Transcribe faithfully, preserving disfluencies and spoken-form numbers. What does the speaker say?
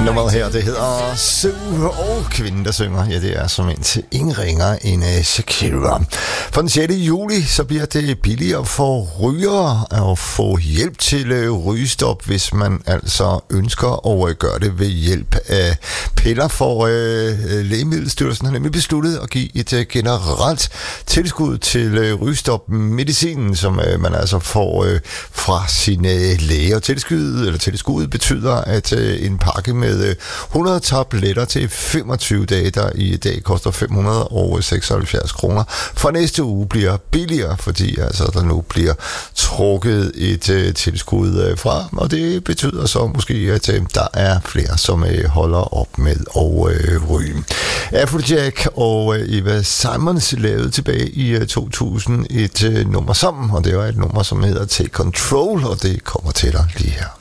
Nummeret her, det hedder Sue, og kvinden, der synger, ja, det er som en til ingen ringer end Shakira. For den sjette juli, så bliver det billigere for rygere at få hjælp til rygestop, hvis man altså ønsker at gøre det ved hjælp af piller. For øh, Lægemiddelstyrelsen har nemlig besluttet at give et generelt tilskud til rygestop-medicinen, som øh, man altså får øh, fra sine læger. Tilskuddet, eller tilskuddet betyder, at øh, en pakke med øh, hundrede tabletter til femogtyve dage, der i dag koster fem hundrede og seksoghalvfjerds kroner, for næste uge bliver billigere, fordi altså, der nu bliver trukket et øh, tilskud øh, fra, og det betyder så måske, at øh, der er flere, som øh, holder op med at øh, ryge. Afrojack og øh, Eva Simons lavede tilbage i øh, to tusind et øh, nummer sammen, og det var et nummer, som hedder Take Control, og det kommer til dig lige her.